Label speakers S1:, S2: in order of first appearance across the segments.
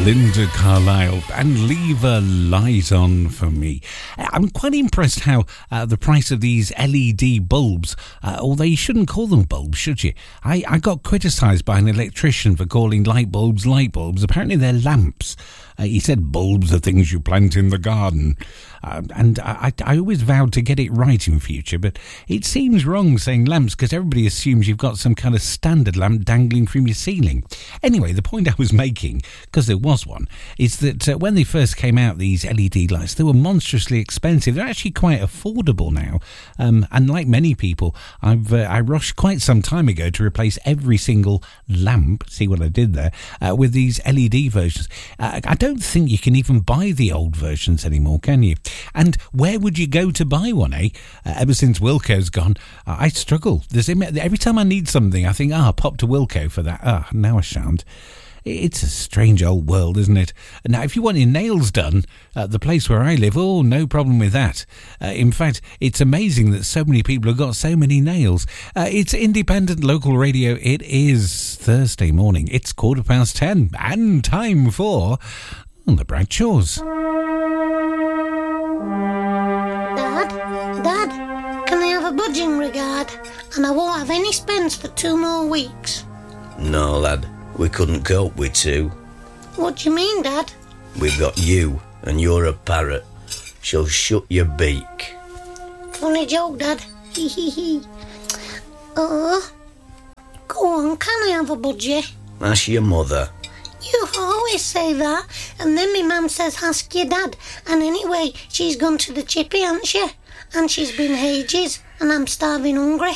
S1: Linda Carlisle and Leave a Light On For Me. I'm quite impressed how the price of these LED bulbs, although you shouldn't call them bulbs, should you? I got criticised by an electrician for calling light bulbs. Apparently they're lamps. He said bulbs are things you plant in the garden. And I always vowed to get it right in future, but it seems wrong saying lamps because everybody assumes you've got some kind of standard lamp dangling from your ceiling. Anyway, the point I was making, because there was one, is that when they first came out, these LED lights, they were monstrously expensive. They're actually quite affordable now. And like many people, I rushed quite some time ago to replace every single lamp, see what I did there, with these LED versions. I don't think you can even buy the old versions anymore, can you? And where would you go to buy one, eh? Ever since Wilko's gone, I struggle. Every time I need something, I think, pop to Wilko for that. Now I shan't. It's a strange old world, isn't it? Now, if you want your nails done at the place where I live, no problem with that. In fact, it's amazing that so many people have got so many nails. It's independent local radio. It is Thursday morning. It's 10:15 and time for the Bradshaws.
S2: Dad, can I have a budging regard? And I won't have any spends for 2 more weeks.
S3: No, lad, we couldn't cope with 2.
S2: What do you mean, Dad?
S3: We've got you, and you're a parrot. She'll shut your beak.
S2: Funny joke, Dad. Hee hee hee. Go on, can I have a budgie?
S3: Ask your mother.
S2: You always say that, and then my mum says ask your dad. And anyway, she's gone to the chippy, hasn't she? And she's been ages, and I'm starving hungry.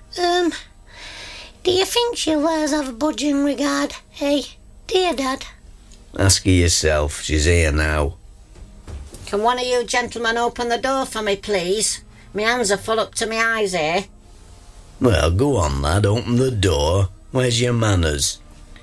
S2: Do you think she'll let us have a budging regard? Hey, dear Dad?
S3: Ask her yourself. She's here now.
S4: Can one of you gentlemen open the door for me, please? My hands are full up to my eyes here.
S3: Well, go on, lad, open the door. Where's your manners?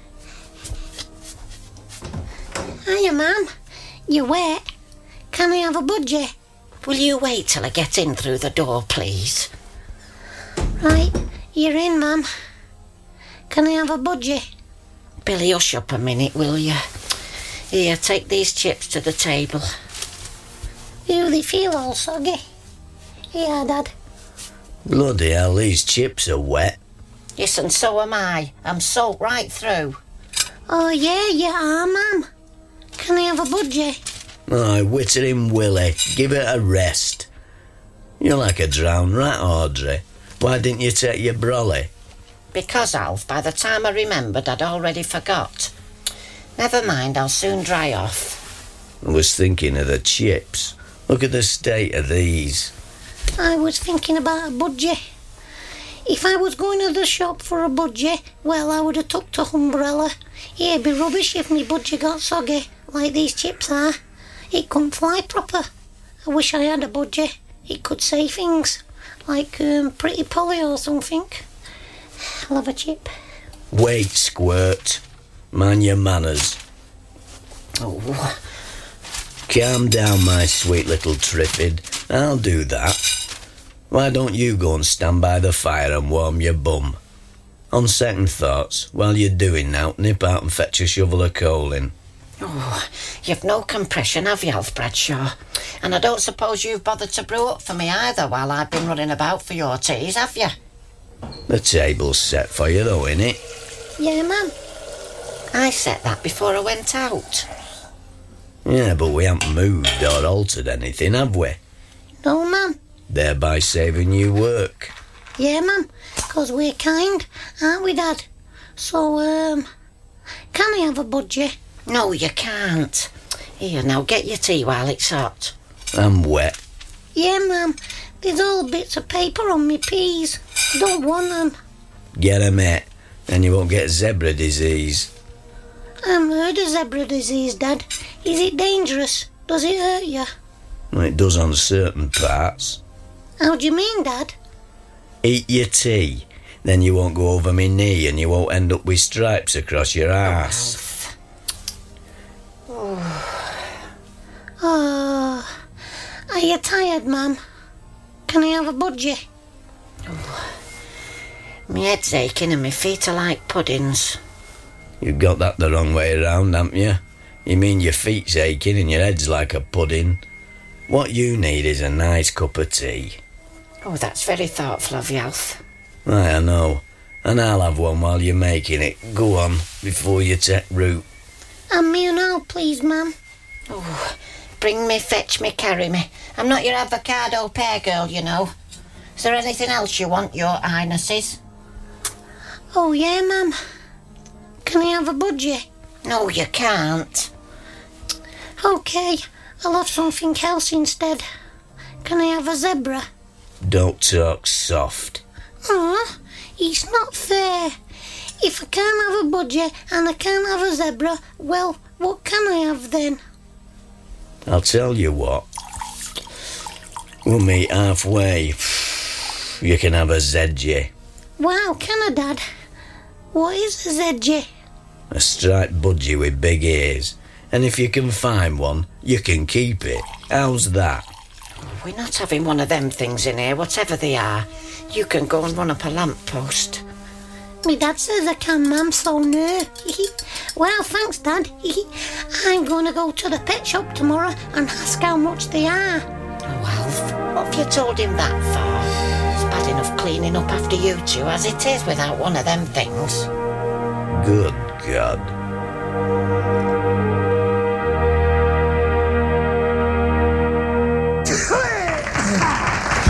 S2: Hiya, Mum. You wet? Can I have a budgie?
S4: Will you wait till I get in through the door, please?
S2: Right, you're in, Mum. Can I have a budgie?
S4: Billy, hush up a minute, will you? Here, take these chips to the table.
S2: Do they feel all soggy? Yeah, Dad.
S3: Bloody hell, these chips are wet.
S4: Yes, and so am I. I'm soaked right through.
S2: Oh, yeah, you are, Mum. Can I have a budgie?
S3: Aye, witter him, Willie. Give it a rest. You're like a drowned rat, Audrey. Why didn't you take your brolly?
S4: Because, Alf, by the time I remembered, I'd already forgot. Never mind, I'll soon dry off.
S3: I was thinking of the chips. Look at the state of these.
S2: I was thinking about a budgie. If I was going to the shop for a budgie, well, I would have took to umbrella. It'd be rubbish if me budgie got soggy, like these chips are. It couldn't fly proper. I wish I had a budgie. It could say things, like Pretty Polly or something. I'll have a chip.
S3: Wait, Squirt. Mind your manners.
S4: Oh.
S3: Calm down, my sweet little Triffid. I'll do that. Why don't you go and stand by the fire and warm your bum? On second thoughts, while you're doing that, nip out and fetch a shovel of coal in.
S4: Oh, you've no compression, have you, Alf Bradshaw? And I don't suppose you've bothered to brew up for me either while I've been running about for your teas, have you?
S3: The table's set for you, though, innit?
S2: Yeah, Mum.
S4: I set that before I went out.
S3: Yeah, but we haven't moved or altered anything, have we?
S2: No, Mum.
S3: Thereby saving you work.
S2: Yeah, Mum, 'cause we're kind, aren't we, Dad? So, can I have a budgie?
S4: No, you can't. Here, now get your tea while it's hot.
S3: I'm wet.
S2: Yeah, Mum. There's all bits of paper on me peas. I don't want them.
S3: Get 'em, mate, then you won't get zebra disease.
S2: I've heard of zebra disease, Dad. Is it dangerous? Does it hurt you?
S3: Well, it does on certain parts.
S2: How do you mean, Dad?
S3: Eat your tea, then you won't go over my knee and you won't end up with stripes across your arse.
S2: Oh, are you tired, Mum? Can I have a budgie?
S4: My head's aching and my feet are like puddings.
S3: You've got that the wrong way around, haven't you? You mean your feet's aching and your head's like a pudding? What you need is a nice cup of tea.
S4: Oh, that's very thoughtful of you, Alf.
S3: Aye, I know. And I'll have one while you're making it. Go on, before you take root.
S2: And me and all, please, ma'am.
S4: Oh, bring me, fetch me, carry me. I'm not your avocado pear girl, you know. Is there anything else you want, your highnesses?
S2: Oh, yeah, ma'am. Can I have a budgie?
S4: No, you can't.
S2: OK, I'll have something else instead. Can I have a zebra?
S3: Don't talk soft.
S2: Aw, it's not fair. If I can't have a budgie and I can't have a zebra, well, what can I have then?
S3: I'll tell you what. We'll meet halfway. You can have a ZJ.
S2: Wow, can I, Dad? What is a ZJ?
S3: A striped budgie with big ears. And if you can find one, you can keep it. How's that?
S4: We're not having one of them things in here, whatever they are. You can go and run up a lamppost.
S2: Me dad says I can, ma'am, so no. Well, thanks, Dad. I'm going to go to the pet shop tomorrow and ask how much they are.
S4: Oh, Alf, what have you told him that for? It's bad enough cleaning up after you two as it is without one of them things.
S3: Good God.